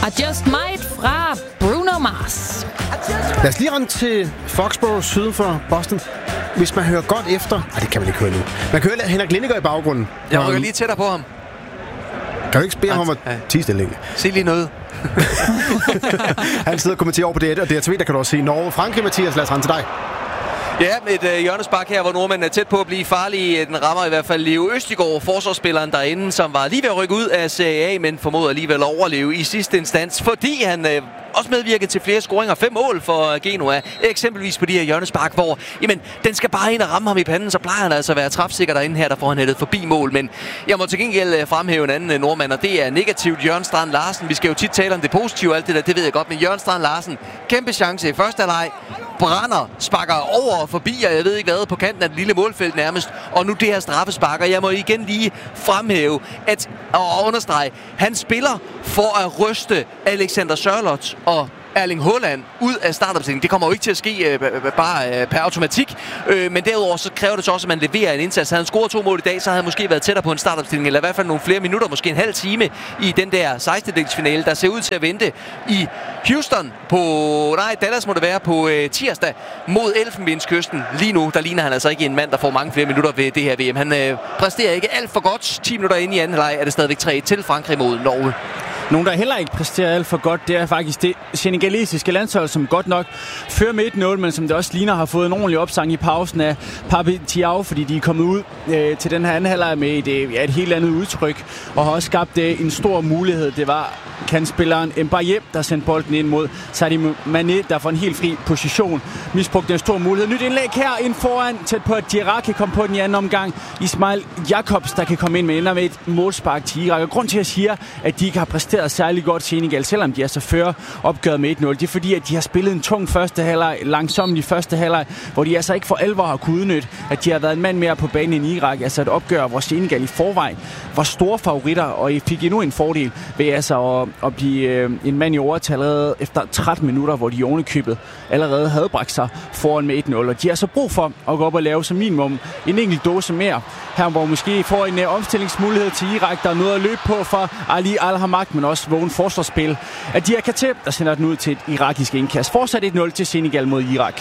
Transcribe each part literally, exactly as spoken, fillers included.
I Just Might fra Bruno Mars. Lad os lige rende til Foxborough syd for Boston. Hvis man hører godt efter... Ej, det kan man ikke høre nu. Man kan høre Henrik Lindegaard i baggrunden. Jeg rykker lige tættere på ham. Kan du ikke spørge ham om at tige stille? Se lige noget. Han sidder og kommenterer over på D R, og D R T V, der kan du også se Norge. Frankrig, Mathias, lad os rende til dig. Ja, med et øh, hjørnespark her, hvor nordmænd er tæt på at blive farlige. Den rammer i hvert fald Leo Østigård, forsvarsspilleren derinde, som var lige ved at rykke ud af Serie A, men formoder alligevel at overleve i sidste instans, fordi han øh, også medvirkede til flere scoringer. Fem mål for Genoa, eksempelvis på de her hjørnespark, hvor jamen, den skal bare ind og ramme ham i panden, så plejer han altså at være træfsikker derinde her, der får han hættet forbi mål. Men jeg må til gengæld fremhæve en anden nordmand, og det er negativt Jørgen Strand Larsen. Vi skal jo tit tale om det positive alt det der, det ved jeg godt, men Jørgen Strand Larsen, kæmpe chance i første halvleg, brænder, sparker over og forbi, og jeg ved ikke hvad, på kanten af det lille målfelt nærmest, og nu det her straffesparker. Jeg må igen lige fremhæve at, og understrege, han spiller for at ryste Alexander Sørloth og Erling Haaland ud af startopstillingen. Det kommer jo ikke til at ske øh, bare øh, per automatik, øh, men derudover så kræver det så også, at man leverer en indsats. Havde han scoret to mål i dag, så havde han måske været tættere på en startopstilling, eller i hvert fald nogle flere minutter, måske en halv time i den der sekstendedelsfinale, der ser ud til at vente i Houston på, nej, Dallas må det være, på øh, tirsdag mod Elfenbenskysten. Lige nu, der ligner han altså ikke en mand, der får mange flere minutter ved det her V M. Han øh, præsterer ikke alt for godt. ti minutter inde i anden halvleg er det stadigvæk tre til Frankrig mod Norge. Nogen, der heller ikke præsterer alt for godt, det er faktisk det senegalesiske landshold, som godt nok fører med et nul, men som det også ligner har fået en ordentlig opsang i pausen af Pape Thiaw, fordi de er kommet ud øh, til den her anden halvleg med et, øh, et helt andet udtryk, og har også skabt øh, en stor mulighed. Det var kantspilleren Mbaye, der sendte bolden ind mod Sadio Mané, der får en helt fri position. Misbrugte en stor mulighed. Nyt indlæg her ind foran, tæt på at Gerrard kan komme på den i anden omgang. Ismail Jakobs, der kan komme ind med ender med et målspark til Irak. Og grund til at jeg siger, at de ikke har præsteret særlig godt Senegal, selvom de er så fører opgøret med et nul. Det er fordi, at de har spillet en tung første halvleg, langsomt i første halvleg, hvor de altså ikke for alvor har kunnet udnytte, at de har været en mand mere på banen end Irak. Altså et opgør, hvor Senegal i forvejen var store favoritter, og I fik endnu en fordel ved altså at, at blive øh, en mand i overtal allerede efter tretten minutter, hvor de ovenikøbet allerede havde bragt sig foran med et nul. Og de har så brug for at gå op og lave som minimum en enkelt dåse mere. Her hvor måske får en øh, omstillingsmulighed til Irak, der er noget at løbe på for Ali Al-Hamad, men også vågen forsvarsspil af Dia Kate, der sender den ud til et irakisk indkast. Fortsat et nul til Senegal mod Irak.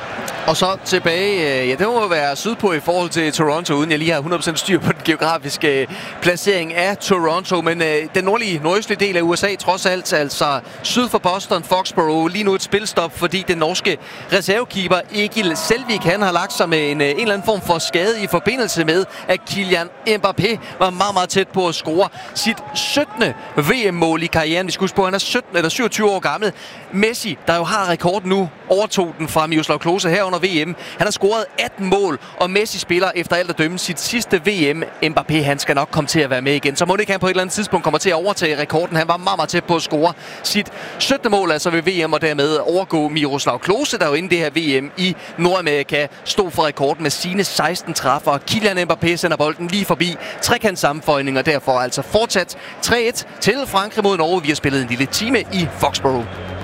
Og så tilbage, ja, det må være sydpå i forhold til Toronto, uden jeg lige har hundrede procent styr på den geografiske placering af Toronto. Men øh, den nordlige, nordøstlige del af U S A, trods alt, altså syd for Boston, Foxborough, lige nu et spilstop, fordi den norske reservekeeper Egil Selvik, han har lagt sig med en, en eller anden form for skade i forbindelse med, at Kylian Mbappé var meget, meget tæt på at score sit syttende V M-mål i karrieren. Vi skal huske på, at han er sytten eller syvogtyve år gammel. Messi, der jo har rekorden nu, overtog den fra Miroslav Klose her under V M. Han har scoret atten mål, og Messi spiller efter alt at dømme sit sidste V M. Mbappé, han skal nok komme til at være med igen. Så må det ikke han på et eller andet tidspunkt kommer til at overtage rekorden. Han var meget, meget tæt på at score sit syttende mål, altså ved V M, og dermed overgå Miroslav Klose, der jo inden det her V M i Nordamerika stod for rekorden med sine seksten træffer. Kylian Mbappé sender bolden lige forbi trekant sammenføjning, og derfor altså fortsat tre et til Frankrig mod Norge. Vi har spillet en lille time i Foxborough.